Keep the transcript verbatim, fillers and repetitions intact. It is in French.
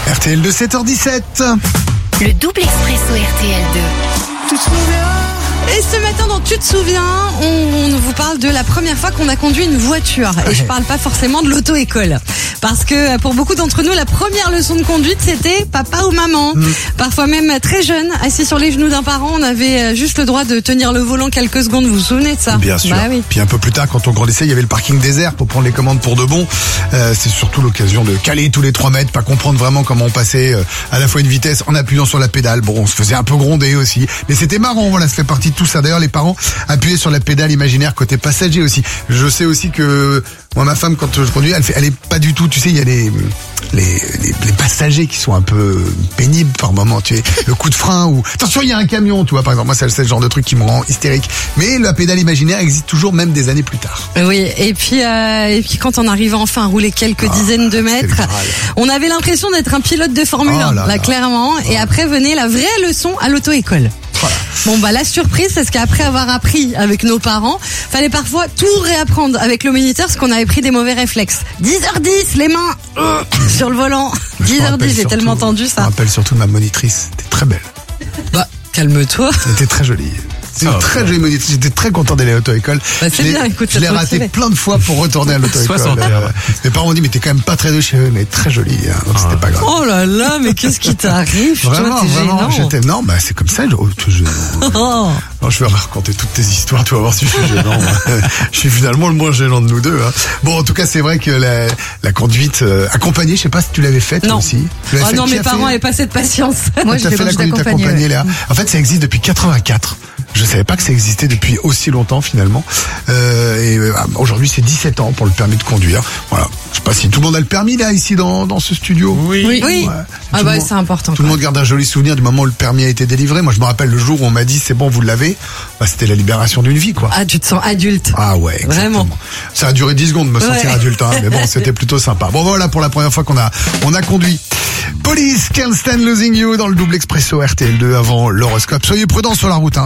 R T L deux, sept heures dix-sept. Le double expresso R T L deux. Tu te souviens ? Et ce matin dans Tu te souviens, on, on vous parle de la première fois qu'on a conduit une voiture. Et je parle pas forcément de l'auto-école. Parce que pour beaucoup d'entre nous, la première leçon de conduite, c'était papa ou maman. Mmh. Parfois même très jeune, assis sur les genoux d'un parent, on avait juste le droit de tenir le volant quelques secondes. Vous vous souvenez de ça ? Bien sûr. Bah oui. Puis un peu plus tard, quand on grandissait, il y avait le parking désert pour prendre les commandes pour de bon. Euh, c'est surtout l'occasion de caler tous les trois mètres, pas comprendre vraiment comment on passait euh, à la fois une vitesse en appuyant sur la pédale. Bon, on se faisait un peu gronder aussi. Mais c'était marrant, voilà, ça fait partie de tout ça. D'ailleurs, les parents appuyaient sur la pédale imaginaire côté passager aussi. Je sais aussi que moi, ma femme, quand je conduis, elle fait, elle est pas du tout, tu sais, il y a les, les, les, les passagers qui sont un peu pénibles par moment, tu sais, le coup de frein ou, attention, il y a un camion, tu vois, par exemple, moi, c'est, c'est le genre de truc qui me rend hystérique. Mais la pédale imaginaire existe toujours, même des années plus tard. Oui, et puis, euh, et puis quand on arrivait enfin à rouler quelques ah, dizaines de mètres, on avait l'impression d'être un pilote de Formule oh, un, là, là, là, clairement. Oh. Et après venait la vraie leçon à l'auto-école. Voilà. Bon bah la surprise, c'est ce qu'après avoir appris avec nos parents, fallait parfois tout réapprendre avec le moniteur, parce qu'on avait pris des mauvais réflexes. dix heures dix, les mains euh, sur le volant. dix heures dix, j'ai surtout, tellement entendu ça. Je me rappelle surtout de ma monitrice, c'était très belle. Bah calme-toi. C'était très jolie. C'est une oh, très jolie monitrice. J'étais très content d'aller à l'auto-école. Bah, c'est bien, écoute, je l'ai raté plein de fois pour retourner à l'auto-école. Euh, mes parents m'ont dit, mais t'es quand même pas très doué chez eux, mais très jolie. Hein, donc ah. c'était pas grave. Oh là là, mais qu'est-ce qui t'arrive? Vraiment, toi, vraiment. J'étais, non, bah, c'est comme ça. Je, oh, je, oh. Non, je vais raconter toutes tes histoires. Tu vas voir si je suis gênant. Je suis finalement le moins gênant de nous deux. Hein. Bon, en tout cas, c'est vrai que la, la conduite euh, accompagnée, je sais pas si tu l'avais faite non. aussi. Oh non, mes parents n'avaient pas cette patience. Moi, j'ai fait la conduite accompagnée, Léa. En fait, ça existe depuis quatre-vingt-quatre. Je savais pas que ça existait depuis aussi longtemps finalement. Euh, et euh, aujourd'hui c'est dix-sept ans pour le permis de conduire. Voilà. Je sais pas si tout le monde a le permis là ici dans dans ce studio. Oui. Oui. oui. Ouais. Ah bah c'est important. Tout le monde garde un joli souvenir du moment où le permis a été délivré. Moi je me rappelle le jour où on m'a dit c'est bon vous l'avez. Bah c'était la libération d'une vie quoi. Ah tu te sens adulte. Ah ouais. Exactement. Vraiment. Ça a duré dix secondes de me sentir ouais. adulte hein, mais bon c'était plutôt sympa. Bon voilà pour la première fois qu'on a on a conduit. Police Can't Stand Losing You dans le double expresso R T L deux avant l'horoscope. Soyez prudents sur la route hein.